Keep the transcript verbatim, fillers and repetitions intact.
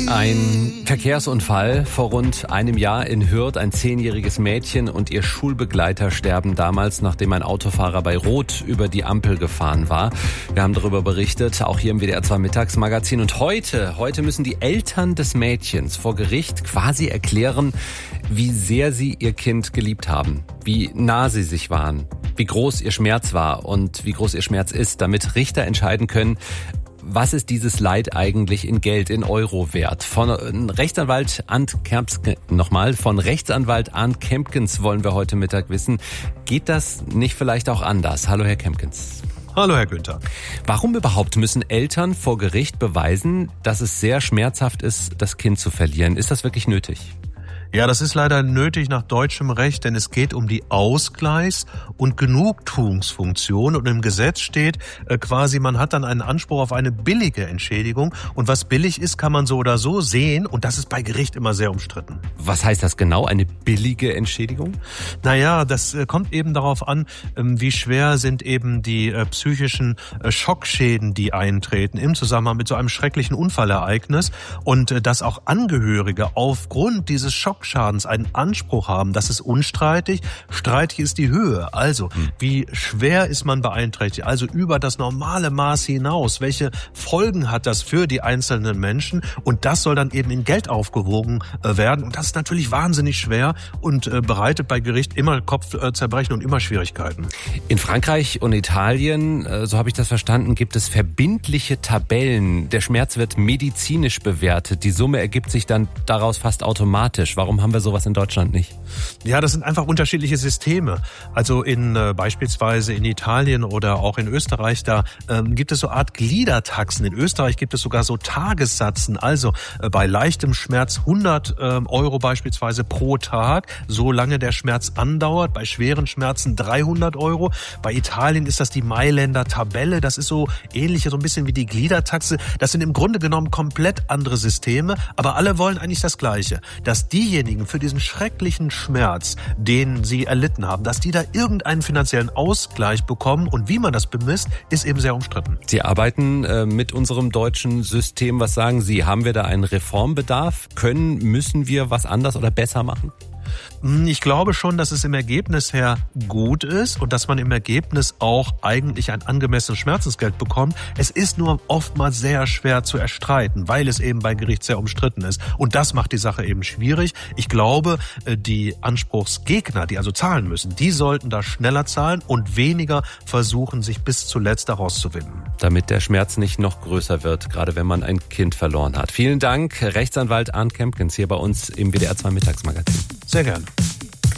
Ein Verkehrsunfall vor rund einem Jahr in Hürth. Ein zehnjähriges Mädchen und ihr Schulbegleiter sterben damals, nachdem ein Autofahrer bei Rot über die Ampel gefahren war. Wir haben darüber berichtet, auch hier im W D R zwei Mittagsmagazin. Und heute, heute müssen die Eltern des Mädchens vor Gericht quasi erklären, wie sehr sie ihr Kind geliebt haben, wie nah sie sich waren, wie groß ihr Schmerz war und wie groß ihr Schmerz ist, damit Richter entscheiden können, was ist dieses Leid eigentlich in Geld, in Euro wert? Von Rechtsanwalt Arndt Kempkens, nochmal, von Rechtsanwalt Arndt Kempkens wollen wir heute Mittag wissen, geht das nicht vielleicht auch anders? Hallo, Herr Kempkens. Hallo, Herr Günther. Warum überhaupt müssen Eltern vor Gericht beweisen, dass es sehr schmerzhaft ist, das Kind zu verlieren? Ist das wirklich nötig? Ja, das ist leider nötig nach deutschem Recht, denn es geht um die Ausgleichs- und Genugtuungsfunktion. Und im Gesetz steht äh, quasi, man hat dann einen Anspruch auf eine billige Entschädigung. Und was billig ist, kann man so oder so sehen. Und das ist bei Gericht immer sehr umstritten. Was heißt das genau, eine billige Entschädigung? Naja, das äh, kommt eben darauf an, ähm, wie schwer sind eben die äh, psychischen äh, Schockschäden, die eintreten im Zusammenhang mit so einem schrecklichen Unfallereignis. Und äh, dass auch Angehörige aufgrund dieses Schockschadens einen Anspruch haben, das ist unstreitig. Streitig ist die Höhe. Also, wie schwer ist man beeinträchtigt? Also über das normale Maß hinaus. Welche Folgen hat das für die einzelnen Menschen? Und das soll dann eben in Geld aufgewogen äh, werden. Und das ist natürlich wahnsinnig schwer und äh, bereitet bei Gericht immer Kopfzerbrechen und immer Schwierigkeiten. In Frankreich und Italien, äh, so habe ich das verstanden, gibt es verbindliche Tabellen. Der Schmerz wird medizinisch bewertet. Die Summe ergibt sich dann daraus fast automatisch. Warum haben wir sowas in Deutschland nicht? Ja, das sind einfach unterschiedliche Systeme. Also in äh, beispielsweise in Italien oder auch in Österreich, da ähm, gibt es so Art Gliedertaxen. In Österreich gibt es sogar so Tagessatzen. Also äh, bei leichtem Schmerz hundert ähm, Euro beispielsweise pro Tag, solange der Schmerz andauert. Bei schweren Schmerzen dreihundert Euro. Bei Italien ist das die Mailänder Tabelle. Das ist so ähnlich, so ein bisschen wie die Gliedertaxe. Das sind im Grunde genommen komplett andere Systeme, aber alle wollen eigentlich das Gleiche. Dass diejenigen für diesen schrecklichen Schmerz, den sie erlitten haben, dass die da irgendeinen finanziellen Ausgleich bekommen. Und wie man das bemisst, ist eben sehr umstritten. Sie arbeiten äh, mit unserem deutschen System. Was sagen Sie? Haben wir da einen Reformbedarf? Können, müssen wir was anders oder besser machen? Ich glaube schon, dass es im Ergebnis her gut ist und dass man im Ergebnis auch eigentlich ein angemessenes Schmerzensgeld bekommt. Es ist nur oftmals sehr schwer zu erstreiten, weil es eben bei Gericht sehr umstritten ist. Und das macht die Sache eben schwierig. Ich glaube, die Anspruchsgegner, die also zahlen müssen, die sollten da schneller zahlen und weniger versuchen, sich bis zuletzt daraus zu winden. Damit der Schmerz nicht noch größer wird, gerade wenn man ein Kind verloren hat. Vielen Dank, Rechtsanwalt Arndt Kempkens hier bei uns im W D R zwei Mittagsmagazin. Sehr gerne.